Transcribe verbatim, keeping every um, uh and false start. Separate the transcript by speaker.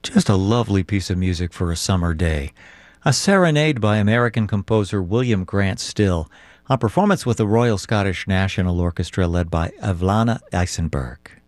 Speaker 1: Just a lovely piece of music for a summer day. A serenade by American composer William Grant Still, a performance with the Royal Scottish National Orchestra led by Evelina Eisenberg.